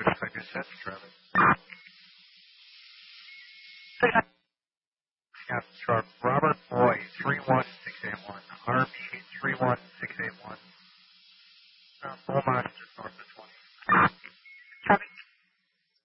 Looks like a set traffic. Yeah, truck Robert Boy 31681. RB 31681. Beaumont, just north of 20.